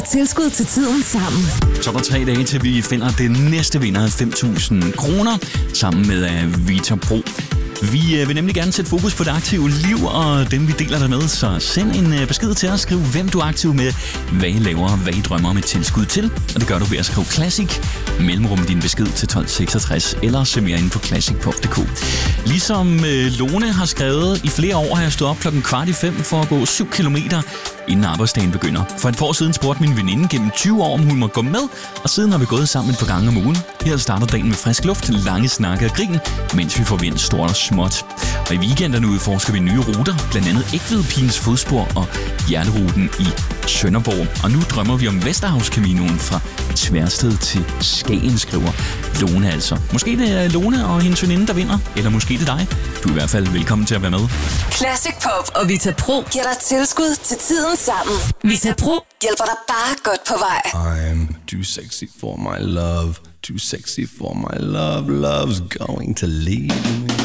Tilskud til tiden sammen. Så er der 3 dage til vi finder den næste vinder af 5.000 kroner sammen med Vita Pro. Vi vil nemlig gerne sætte fokus på det aktive liv og dem, vi deler der med. Så send en besked til os. Skriv, hvem du er aktiv med, hvad I laver, hvad I drømmer om et tilskud til. Og det gør du ved at skrive Classic, mellemrum din besked til 1266, eller se mere inde på classic.dk. Ligesom Lone har skrevet, i flere år har jeg stået op 4:15 for at gå 7 kilometer, inden arbejdsdagen begynder. For et par år siden spurgte min veninde gennem 20 år, om hun må gå med, og siden har vi gået sammen et par gange om ugen. Her starter dagen med frisk luft, lange snakke og grin, mens vi får vind stort og småt. Og i weekenderne udforsker vi nye ruter, blandt andet Egtvedpigens fodspor og Hjerteruten i Sønderborg. Og nu drømmer vi om Vesterhavskaminoen fra Tværsted til Skagen, skriver Lone altså. Måske det er Lone og hendes veninde, der vinder, eller måske det er dig. Du er i hvert fald velkommen til at være med. Classic Pop og Vita Pro giver dig tilskud til tiden sammen. Vita Pro hjælper dig bare godt på vej. I'm too sexy for my love, too sexy for my love, love's going to leave me.